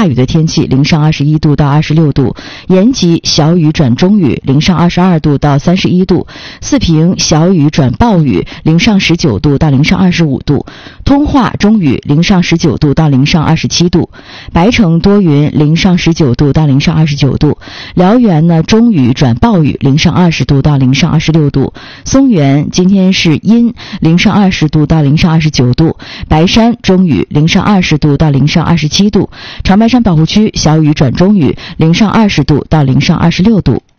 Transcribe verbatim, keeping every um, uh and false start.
大雨的天气，零上二十一度到二十六度；延吉小雨转中雨，零上二十二度到三十一度；四平小雨转暴雨，零上十九度到零上二十五度；通化中雨，零上十九度到零上二十七度；白城多云，零上十九度到零上二十九度；辽源呢中雨转暴雨，零上二十度到零上二十六度；松原今天是阴，零上二十度到零上二十九度；白山中雨，零上二十度到零上二十七度；长白山保护区小雨转中雨，零上二十度到零上二十六度。